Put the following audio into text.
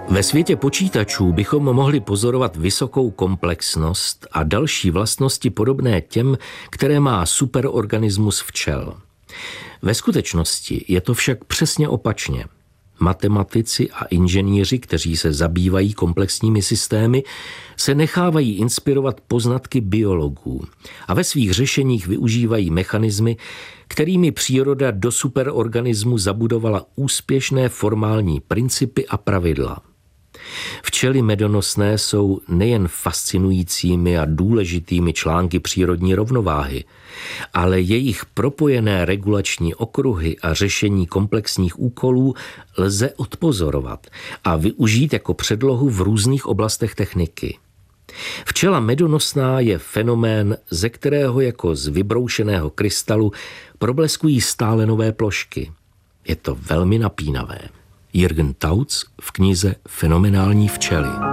Ve světě počítačů bychom mohli pozorovat vysokou komplexnost a další vlastnosti podobné těm, které má superorganismus včel. Ve skutečnosti je to však přesně opačně. Matematici a inženýři, kteří se zabývají komplexními systémy, se nechávají inspirovat poznatky biologů a ve svých řešeních využívají mechanismy, kterými příroda do superorganismu zabudovala úspěšné formální principy a pravidla. Včely medonosné jsou nejen fascinujícími a důležitými články přírodní rovnováhy, ale jejich propojené regulační okruhy a řešení komplexních úkolů lze odpozorovat a využít jako předlohu v různých oblastech techniky. Včela medonosná je fenomén, ze kterého jako z vybroušeného krystalu probleskují stále nové plošky. Je to velmi napínavé. Jürgen Tautz v knize Fenomenální včely.